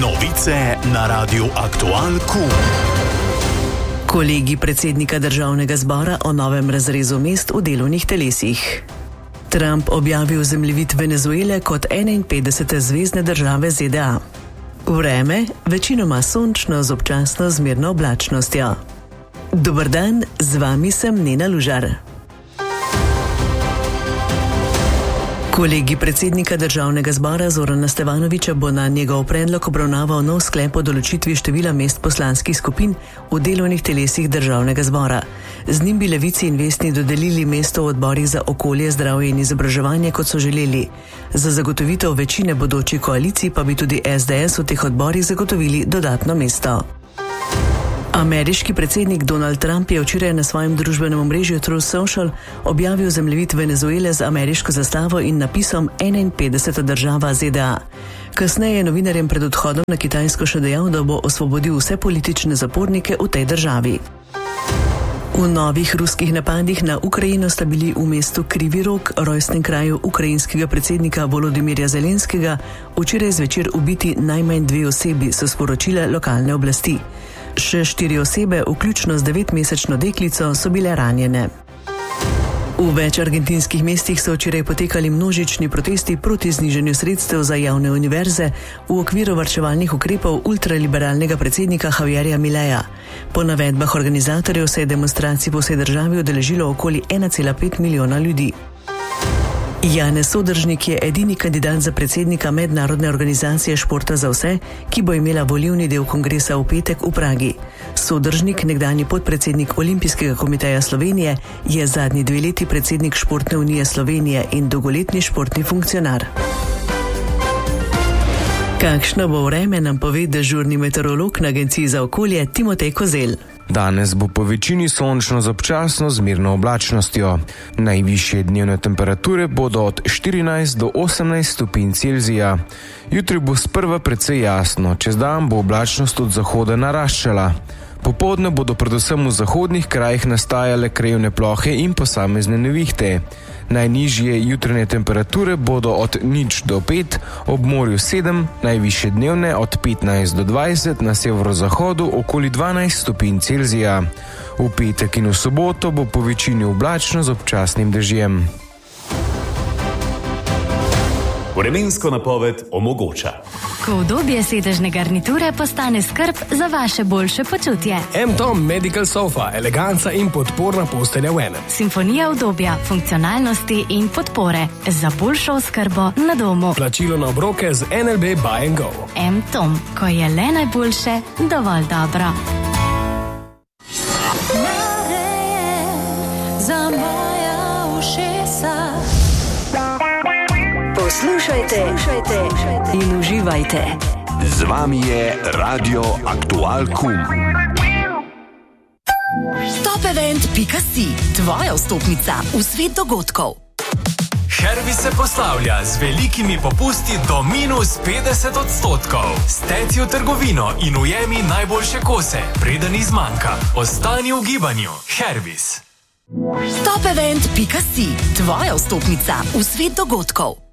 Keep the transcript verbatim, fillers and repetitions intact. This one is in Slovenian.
Novice na Radiu Aktual Q. Kolegi predsednika državnega zbora o novem razrezu mest v delovnih telesih. Trump objavil zemljevid Venezuele kot enainpetdesete zvezne države Z D A. Vreme večinoma sončno z občasno zmerno oblačnostjo. Dober dan, z vami sem Nena Lužar. Kolegi predsednika državnega zbora Zorana Stevanovića bo na njegov predlog obravnaval nov sklep o določitvi števila mest poslanskih skupin v delovnih telesih državnega zbora. Z njim bi Levici in Vesni dodelili mesto v odborih za okolje, zdravje in izobraževanje, kot so želeli. Za zagotovitev večine bodoči koaliciji pa bi tudi S D S v teh odborih zagotovili dodatno mesto. Ameriški predsednik Donald Trump je včeraj na svojem družbenem omrežju Truth Social objavil zemljevid Venezuele z ameriško zastavo in napisom enainpetdeseta država Z D A. Kasneje je novinarjem pred odhodom na Kitajsko še dejal, da bo osvobodil vse politične zapornike v tej državi. V novih ruskih napadih na Ukrajino sta bili v mestu Krivi Rog, rojstnem kraju ukrajinskega predsednika Volodimirja Zelenskega, včeraj zvečer ubiti najmanj dve osebi, so sporočile lokalne oblasti. Še štiri osebe, vključno z devetmesečno deklico, so bile ranjene. V več argentinskih mestih so včeraj potekali množični protesti proti znižanju sredstev za javne univerze v okviru varčevalnih ukrepov ultraliberalnega predsednika Javierja Mileja. Po navedbah organizatorjev se je demonstracij po vsej državi udeležilo okoli ena cela pet milijona ljudi. Janez Sodržnik je edini kandidat za predsednika Mednarodne organizacije športa za vse, ki bo imela volilni del kongresa v petek v Pragi. Sodržnik, nekdanji podpredsednik Olimpijskega komiteja Slovenije, je zadnji dve leti predsednik Športne unije Slovenije in dolgoletni športni funkcionar. Kakšno bo vreme, nam pove dežurni meteorolog na Agenciji za okolje Timotej Kozelj. Danes bo po večini sončno z občasno zmerno oblačnostjo. Najvišje dnevne temperature bodo od štirinajst do osemnajst stopinj Celzija. Jutri bo sprva precej jasno, čez dan bo oblačnost od zahoda naraščala. Popoldne bodo predvsem v zahodnih krajih nastajale krajevne plohe in posamezne nevihte. Najnižje jutranje temperature bodo od nič do pet, ob morju sedem, najvišje dnevne od petnajst do dvajset, na severozahodu okoli dvanajst stopinj Celzija. V petek in v soboto bo po večini oblačno z občasnim dežjem. Vremensko napoved omogoča. Ko udobje sedežne garniture postane skrb za vaše boljše počutje. M-Tom Medical Sofa, eleganca in podporna postelja v enem. Simfonija udobja, funkcionalnosti in podpore za boljšo oskrbo na domu. Plačilo na obroke z N L B Buy and Go. M-Tom, ko je le najboljše, dovolj dobro. Poslušajte, poslušajte in uživajte. Z vami je Radio Aktual Q. Top event pika si, tvoja vstopnica v svet dogodkov. Hervis se poslavlja z velikimi popusti do minus petdeset odstotkov. Steci v trgovino in ujemi najboljše kose, preden izmanjka. Ostani v gibanju. Hervis. Top event pika si, tvoja vstopnica v svet dogodkov.